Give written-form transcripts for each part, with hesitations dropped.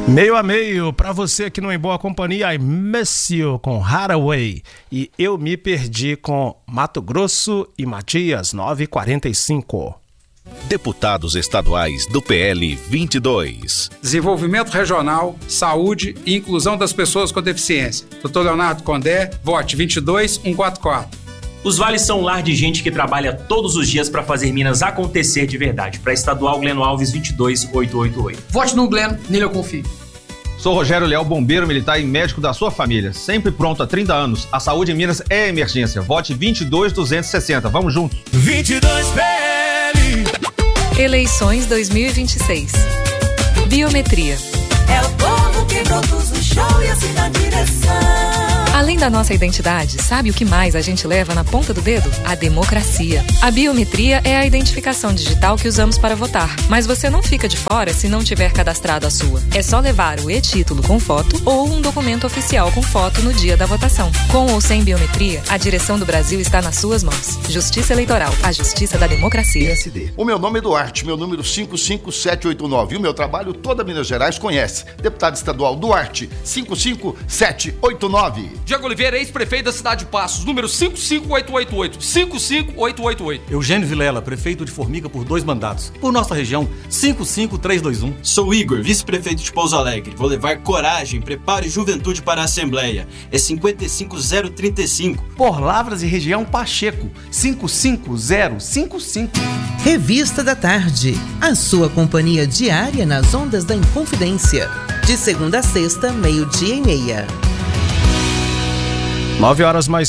Meio a meio, pra você que não é em boa companhia, I Miss You com Haraway e Eu Me Perdi com Mato Grosso e Matias, 9h45. Deputados estaduais do PL 22. Desenvolvimento regional, saúde e inclusão das pessoas com deficiência. Dr. Leonardo Condé, vote 22144. Os vales são um lar de gente que trabalha todos os dias para fazer Minas acontecer de verdade. Para Estadual Gleno Alves 22888. Vote no Gleno, nele eu confio. Sou Rogério Leal, bombeiro militar e médico da sua família. Sempre pronto há 30 anos. A saúde em Minas é emergência. Vote 22260. Vamos juntos. 22 PL. Eleições 2026. Biometria. É o povo que produz o show e assim dá direção. Além da nossa identidade, sabe o que mais a gente leva na ponta do dedo? A democracia. A biometria é a identificação digital que usamos para votar. Mas você não fica de fora se não tiver cadastrado a sua. É só levar o e-título com foto ou um documento oficial com foto no dia da votação. Com ou sem biometria, a direção do Brasil está nas suas mãos. Justiça Eleitoral, a justiça da democracia. PSD. O meu nome é Duarte, meu número 55789. E o meu trabalho toda Minas Gerais conhece. Deputado estadual Duarte, 55789. Diego Oliveira, ex-prefeito da cidade de Passos, número 55888. 55888. Eugênio Vilela, prefeito de Formiga por 2 mandatos. Por nossa região, 55321. Sou Igor, vice-prefeito de Pouso Alegre. Vou levar coragem, preparo e juventude para a Assembleia. É 55035. Por Lavras e região Pacheco, 55055. Revista da Tarde, a sua companhia diária nas ondas da Inconfidência. De segunda a sexta, 12:30. 9 horas mais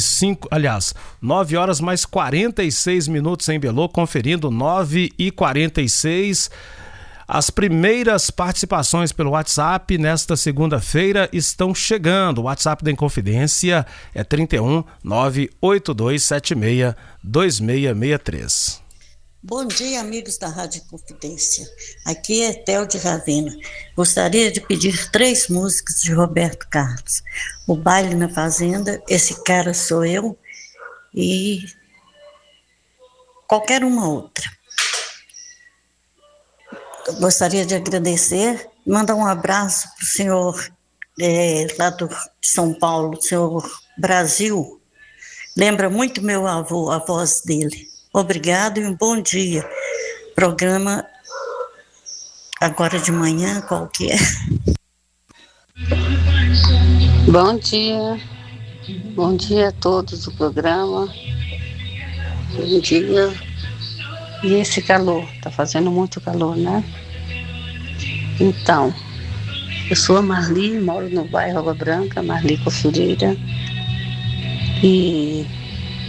46 minutos em Belô, conferindo 9h46. As primeiras participações pelo WhatsApp nesta segunda-feira estão chegando. O WhatsApp da Inconfidência é 31 98276 2663. Bom dia, amigos da Rádio Confidência. Aqui é Theo de Ravena. Gostaria de pedir 3 músicas de Roberto Carlos. O Baile na Fazenda, Esse Cara Sou Eu e qualquer uma outra. Gostaria de agradecer, mandar um abraço para o senhor lá de São Paulo, senhor Brasil. Lembra muito meu avô, a voz dele. Obrigado e um bom dia. Programa agora de manhã, qual que é? Bom dia. Bom dia a todos do programa. Bom dia. E esse calor? Tá fazendo muito calor, né? Então, eu sou a Marli, moro no bairro Água Branca, Marli Costureira. E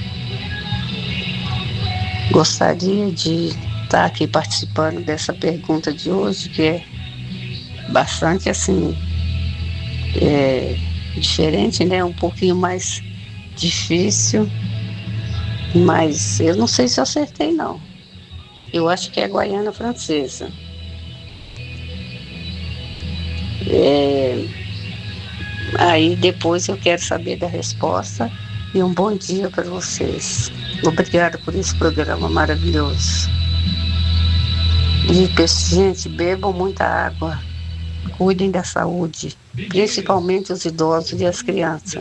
gostaria de estar aqui participando dessa pergunta de hoje, que é bastante assim, diferente, né? Um pouquinho mais difícil, mas eu não sei se eu acertei, não. Eu acho que é Guaiana Francesa. Aí depois eu quero saber da resposta e um bom dia para vocês. Obrigada por esse programa maravilhoso. E, gente, bebam muita água. Cuidem da saúde, principalmente os idosos e as crianças.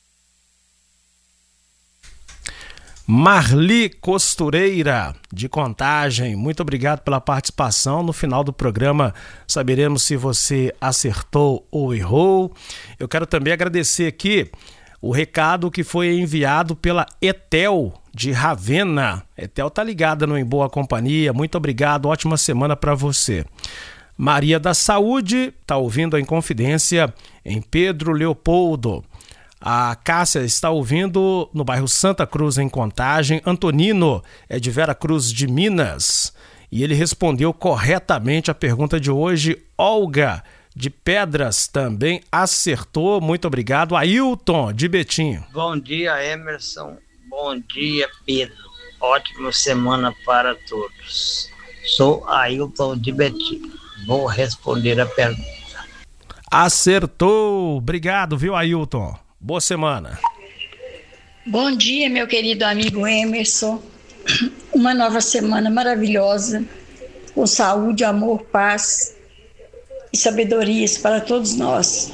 Marli Costureira, de Contagem, muito obrigado pela participação. No final do programa saberemos se você acertou ou errou. Eu quero também agradecer aqui o recado que foi enviado pela Etel de Ravena. Etel tá ligada no Em Boa Companhia, muito obrigado, ótima semana para você. Maria da Saúde tá ouvindo a Inconfidência em Pedro Leopoldo. A Cássia está ouvindo no bairro Santa Cruz, em Contagem. Antonino é de Vera Cruz de Minas e ele respondeu corretamente a pergunta de hoje. Olga de Pedras também acertou, muito obrigado. Ailton de Betim. Bom dia, Emerson. Bom dia, Pedro. Ótima semana para todos. Sou Ailton de Betim. Vou responder a pergunta. Acertou, obrigado, viu, Ailton? Boa semana. Bom dia, meu querido amigo Emerson. Uma nova semana maravilhosa, com saúde, amor, paz e sabedorias para todos nós.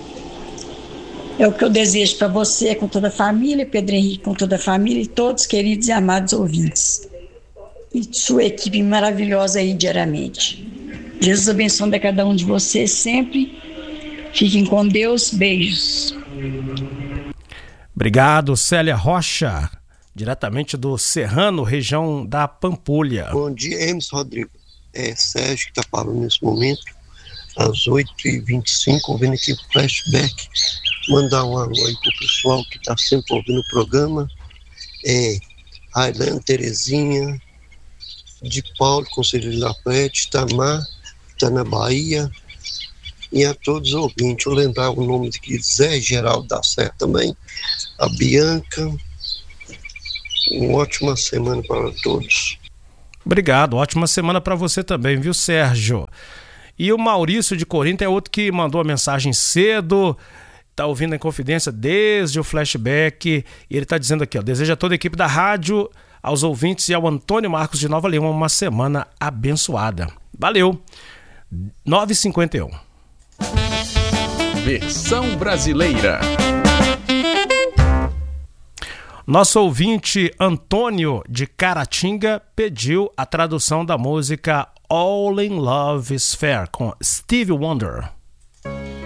É o que eu desejo para você, com toda a família, Pedro Henrique, com toda a família e todos queridos e amados ouvintes. E sua equipe maravilhosa aí diariamente. Jesus abençoe a cada um de vocês sempre. Fiquem com Deus. Beijos. Obrigado, Célia Rocha, diretamente do Serrano, região da Pampulha. Bom dia, Emerson Rodrigo. É Sérgio que está falando nesse momento, às 8h25, ouvindo aqui o flashback. Mandar um alô aí pro pessoal que está sempre ouvindo o programa. Ailane, Terezinha, de Paulo, Conselheiro Lafayette, Tamar, que está na Bahia. E a todos os ouvintes, eu lembrar o nome de Zé Geraldo da Serra também, a Bianca. Uma ótima semana para todos. Obrigado, ótima semana para você também, viu, Sérgio? E o Maurício de Corinto é outro que mandou a mensagem cedo, tá ouvindo a Inconfidência desde o flashback, e ele tá dizendo aqui, ó, deseja a toda a equipe da rádio, aos ouvintes e ao Antônio Marcos de Nova Lima uma semana abençoada. Valeu! 9h51. Versão brasileira. Nosso ouvinte Antônio de Caratinga pediu a tradução da música All in Love is Fair com Stevie Wonder.